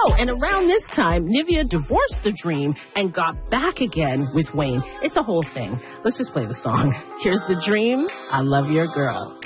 Oh, and around this time, Nivea divorced the Dream and got back again with Wayne. It's a whole thing. Let's just play the song. Here's the Dream. I Love Your Girl.